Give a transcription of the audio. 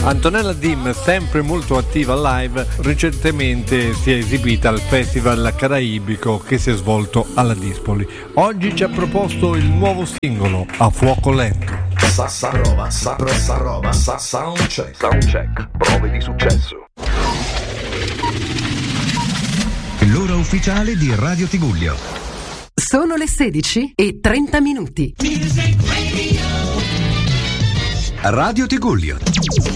Antonella Dim, sempre molto attiva live, recentemente si è esibita al Festival Caraibico che si è svolto alla Dispoli. Oggi ci ha proposto il nuovo singolo, A Fuoco Lento. Soundcheck, prove di successo. L'ora ufficiale di Radio Tigullio. Sono le 16:30. Radio Tigullio.